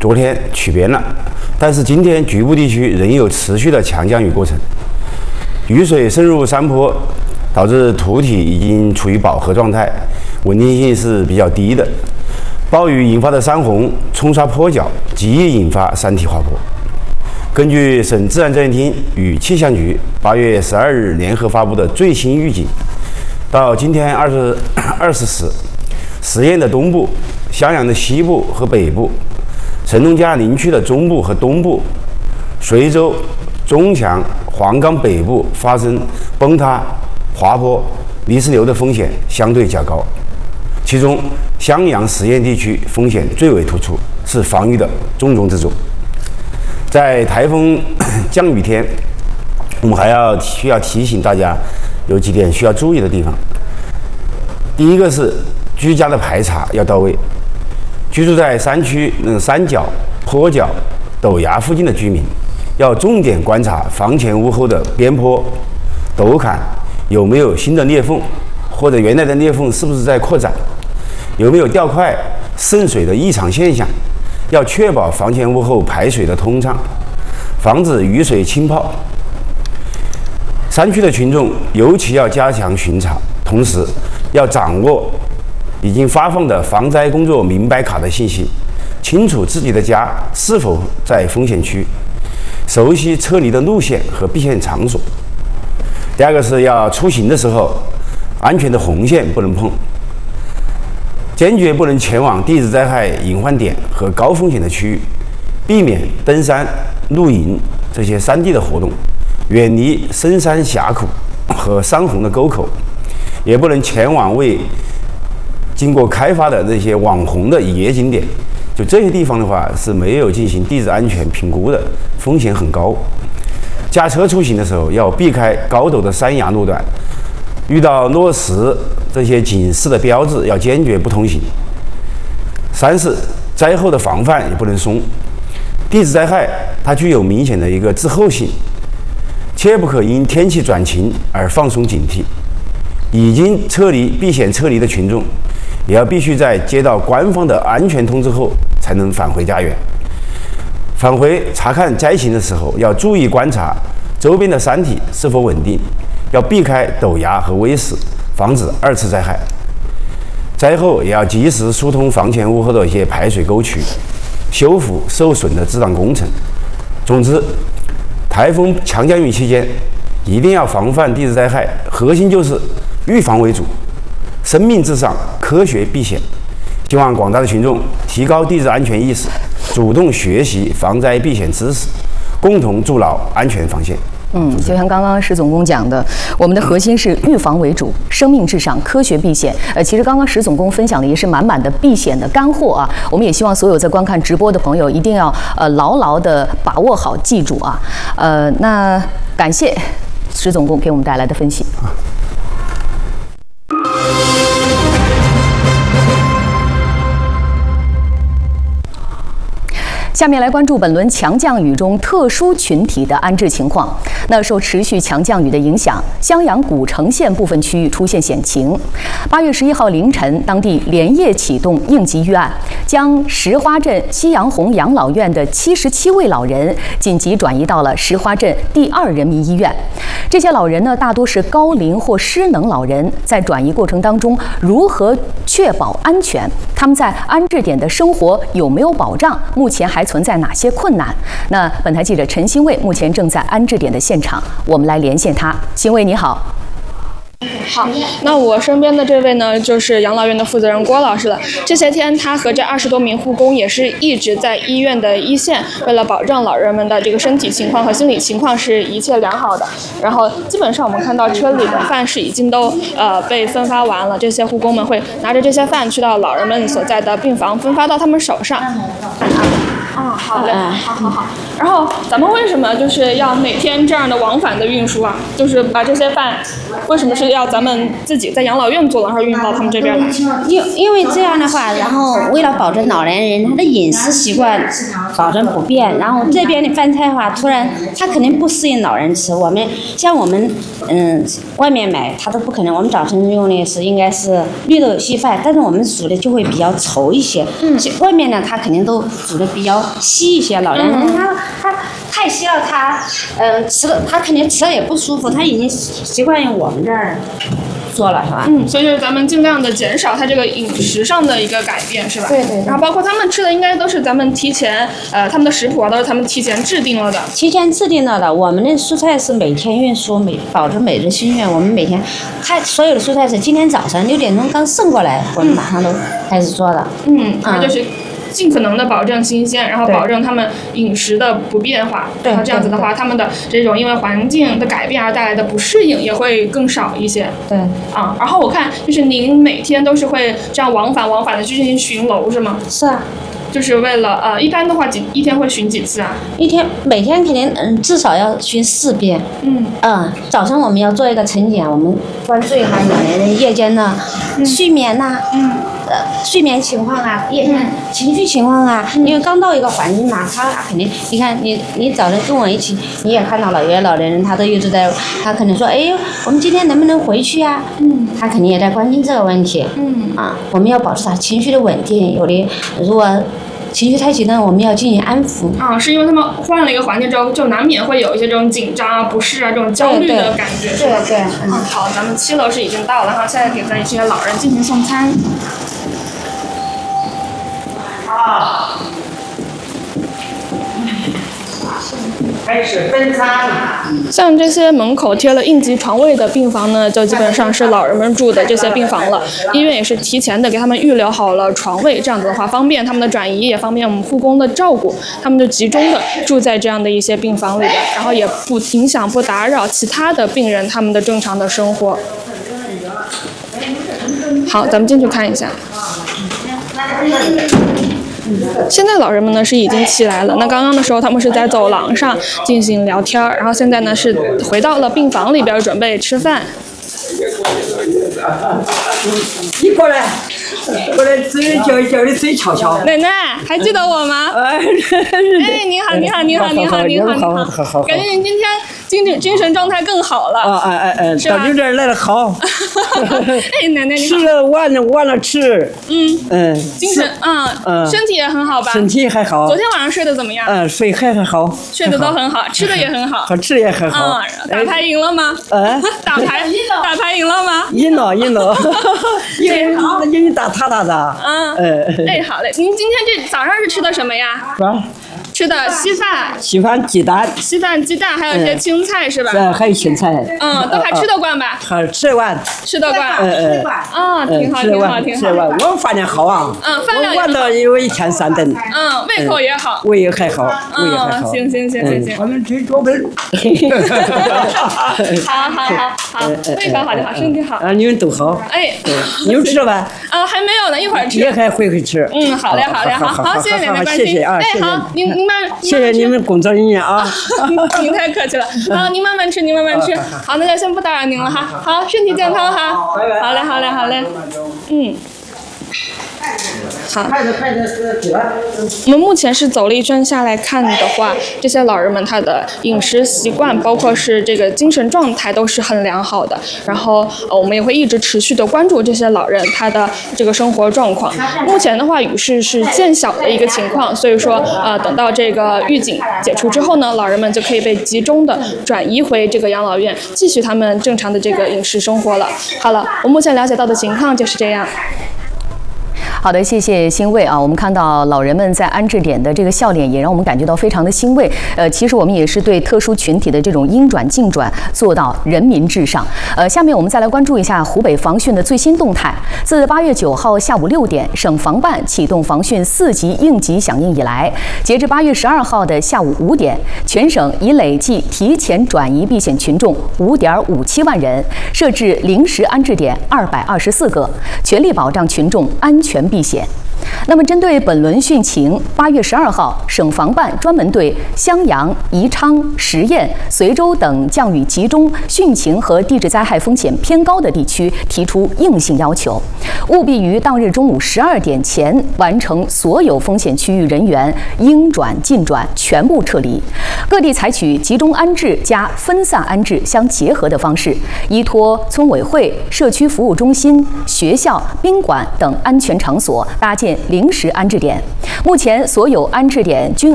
昨天取边了，但是今天局部地区仍有持续的强降雨过程，雨水渗入山坡，导致土体已经处于饱和状态，稳定性是比较低的。暴雨引发的山洪冲刷坡脚，极易引发山体滑坡。根据省自然灾害厅与气象局8月12日联合发布的最新预警，到今天20时，十堰的东部、襄阳的西部和北部、神农架林区的中部和东部、随州、中强、黄冈北部发生崩塌、滑坡、泥石流的风险相对较高。其中，襄阳十堰地区风险最为突出，是防御的重中之重。在台风降雨天，我们需要提醒大家有几点需要注意的地方。第一个是居家的排查要到位，居住在山区山脚、坡脚、陡崖附近的居民，要重点观察房前屋后的边坡、陡坎有没有新的裂缝，或者原来的裂缝是不是在扩展，有没有掉块、渗水的异常现象。要确保房前屋后排水的通畅，防止雨水浸泡。山区的群众尤其要加强巡查，同时要掌握已经发放的防灾工作明白卡的信息，清楚自己的家是否在风险区，熟悉撤离的路线和避险场所。第二个是要出行的时候，安全的红线不能碰，坚决不能前往地质灾害隐患点和高风险的区域，避免登山、露营这些山地的活动，远离深山峡谷和山洪的沟口，也不能前往未经过开发的那些网红的野景点。就这些地方的话是没有进行地质安全评估的，风险很高。驾车出行的时候要避开高陡的山崖路段，遇到落石这些警示的标志要坚决不通行。三是灾后的防范也不能松，地质灾害它具有明显的一个滞后性，切不可因天气转晴而放松警惕。已经避险撤离的群众，也要必须在接到官方的安全通知后才能返回家园。返回查看灾情的时候，要注意观察周边的山体是否稳定，要避开陡崖和危石，防止二次灾害。灾后也要及时疏通房前屋后的一些排水沟渠，修复受损的治挡工程。总之，台风强降雨期间一定要防范地质灾害，核心就是预防为主，生命至上，科学避险。希望广大的群众提高地质安全意识，主动学习防灾避险知识，共同筑牢安全防线。 就像刚刚石总工讲的，我们的核心是预防为主，生命至上，科学避险。其实刚刚石总工分享的也是满满的避险的干货啊。我们也希望所有在观看直播的朋友一定要牢牢的把握好，记住啊。那感谢石总工给我们带来的分析。下面来关注本轮强降雨中特殊群体的安置情况。那受持续强降雨的影响，襄阳古城县部分区域出现险情。8月11号凌晨，当地连夜启动应急预案，将石花镇西洋红养老院的77位老人紧急转移到了石花镇第2人民医院。这些老人呢，大多是高龄或失能老人，在转移过程当中，如何确保安全？他们在安置点的生活有没有保障？目前还存在哪些困难？那本台记者陈新卫目前正在安置点的现场，我们来连线他。新卫你好。 好，那我身边的这位呢，就是养老院的负责人郭老师了。这些天，他和这20多名护工也是一直在医院的一线，为了保证老人们的这个身体情况和心理情况是一切良好的。然后，基本上我们看到车里的饭是已经都被分发完了，这些护工们会拿着这些饭去到老人们所在的病房，分发到他们手上。好嘞，好。 然后咱们为什么就是要每天这样的往返的运输啊？就是把这些饭，为什么是要咱们自己在养老院做，然后运到他们这边来？ 因为这样的话，然后为了保证老年人他的饮食习惯保证不变，然后这边的饭菜的话，突然他肯定不适应老人吃。我们外面买他都不可能。我们早晨用的是应该是绿豆稀饭，但是我们煮的就会比较稠一些。外面呢，他肯定都煮的比较稀一些。老年人他太稀了，吃了他肯定吃了也不舒服。他已经习惯于我们这儿做了，是吧？ 所以就是咱们尽量的减少他这个饮食上的一个改变，是吧？ 对。 然后包括他们吃的应该都是咱们提前他们的食谱啊都是他们提前制定了的。 提前制定了的，我们的蔬菜是每天运输，保证每日新鲜。我们每天，所有的蔬菜是今天早上6点钟刚送过来，我们马上都开始做的。 就是尽可能的保证新鲜，然后保证他们饮食的不变化。然后这样子的话，他们的这种因为环境的改变而带来的不适应也会更少一些。 对。 然后我看就是您每天都是会这样往返的去进行巡逻是吗？ 是啊。 就是为了一般的话一天会巡几次啊？ 每天肯定至少要巡4遍。早上我们要做一个晨检，我们关注一下老年人夜间的睡眠呐，睡眠情况啊，夜间情绪情况啊。因为刚到一个环境嘛，他肯定，你看你早晨跟我一起，你也看到了，有些老年人他都一直在，他可能说，哎，我们今天能不能回去啊？他肯定也在关心这个问题。我们要保持他情绪的稳定，有的如果情绪太激动，我们要进行安抚。 是因为他们换了一个环境之后，就难免会有一些这种紧张啊、不适啊、这种焦虑的感觉。 对。 好，咱们7楼是已经到了哈，现在给咱这些老人进行送餐。 开始分餐。 像这些门口贴了应急床位的病房呢，就基本上是老人们住的这些病房了。医院也是提前的给他们预留好了床位，这样子的话方便他们的转移，也方便我们护工的照顾。他们就集中的住在这样的一些病房里边，然后也不影响、不打扰其他的病人他们的正常的生活。好，咱们进去看一下。现在老人们呢是已经起来了，那刚刚的时候他们是在走廊上进行聊天，然后现在呢是回到了病房里边准备吃饭。 你过来，嘴叫的嘴翘翘。 奶奶还记得我吗？哎，您好，感觉您今天精神状态更好了。 到你这儿来的好。 哎，奶奶你好。 吃了晚了吃。 精神身体也很好吧？ 身体还好。 昨天晚上睡得怎么样？ 睡还好。 睡得都很好，吃的也很好。 吃的也很好。 打牌赢了吗？打牌赢了吗？ 赢了。赢大的。 好嘞。您今天这早上是吃的什么呀？吃的稀饭鸡蛋，还有一些青菜是吧？ 还有青菜。 都还吃得惯吧？ 还吃得惯。 吃得惯。挺好。 我饭量好啊。 饭量也好。 我了有1天3顿。 胃口也好。 胃也还好。 行。 我们吃脚本。 好，胃口好就好，身体好。 你们都好。你们吃了吧？ 还没有呢，一会儿吃。 也还回吃。 好嘞，好，谢谢奶奶关心。 谢谢啊， 好，您慢。 谢谢你们工作人员啊。 您太客气了。好，您慢慢吃。好，那就先不打扰您了哈。好，身体健康哈。好嘞。好，我们目前是走了一圈下来看的话，这些老人们他的饮食习惯，包括是这个精神状态都是很良好的。然后我们也会一直持续的关注这些老人他的这个生活状况。目前的话，雨势是渐小的一个情况，所以说等到这个预警解除之后呢，老人们就可以被集中的转移回这个养老院，继续他们正常的这个饮食生活了。好了，我目前了解到的情况就是这样。 好的，谢谢欣慰啊。我们看到老人们在安置点的这个笑脸，也让我们感觉到非常的欣慰。其实我们也是对特殊群体的这种应转尽转做到人民至上。下面我们再来关注一下湖北防汛的最新动态。自8月9号下午6点，省防办启动防汛4级应急响应以来，截至8月12号的下午5点，全省已累计提前转移避险群众5.57万人，设置临时安置点224个，全力保障群众安全避险。 那么，针对本轮汛情，8月12号，省防办专门对襄阳、宜昌、十堰、随州等降雨集中、汛情和地质灾害风险偏高的地区提出硬性要求，务必于当日中午12点前完成所有风险区域人员应转尽转全部撤离。各地采取集中安置加分散安置相结合的方式，依托村委会、社区服务中心、学校、宾馆等安全场所搭建临时安置点。目前，所有安置点均